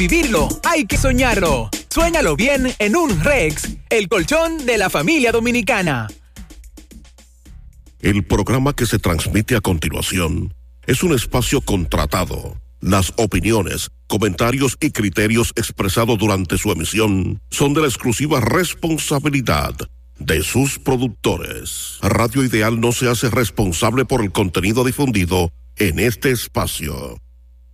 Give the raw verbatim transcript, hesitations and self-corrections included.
vivirlo, hay que soñarlo. Suéñalo bien en un Rex, el colchón de la familia dominicana. El programa que se transmite a continuación es un espacio contratado. Las opiniones, comentarios y criterios expresados durante su emisión son de la exclusiva responsabilidad de sus productores. Radio Ideal no se hace responsable por el contenido difundido en este espacio.